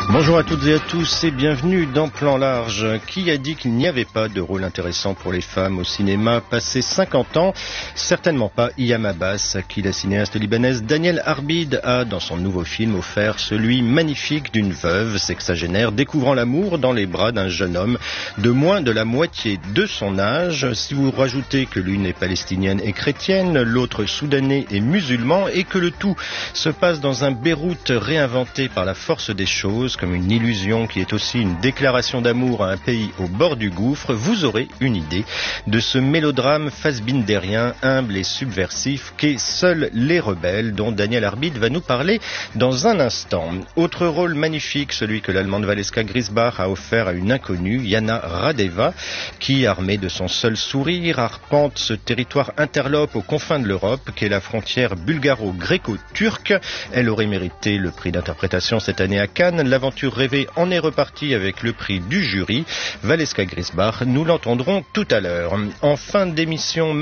Bonjour à toutes et à tous et bienvenue dans Plan Large. Qui a dit qu'il n'y avait pas de rôle intéressant pour les femmes au cinéma passé 50 ans? Certainement pas Iyam Abbas, à qui la cinéaste libanaise Danielle Arbid a, dans son nouveau film, offert celui magnifique d'une veuve sexagénaire découvrant l'amour dans les bras d'un jeune homme de moins de la moitié de son âge. Si vous rajoutez que l'une est palestinienne et chrétienne, l'autre soudanais et musulman, et que le tout se passe dans un Beyrouth réinventé par la force des choses, comme une illusion qui est aussi une déclaration d'amour à un pays au bord du gouffre, vous aurez une idée de ce mélodrame fassbinderien, humble et subversif qu'est Seuls les rebelles, dont Danielle Arbid va nous parler dans un instant. Autre rôle magnifique, celui que l'allemande Valeska Grisbach a offert à une inconnue, Yana Radeva, qui, armée de son seul sourire, arpente ce territoire interlope aux confins de l'Europe qu'est la frontière bulgaro-gréco-turque. Elle aurait mérité le prix d'interprétation cette année à Cannes. L'aventure rêvée en est repartie avec le prix du jury. Valeska Grisbach, nous l'entendrons tout à l'heure. En fin d'émission,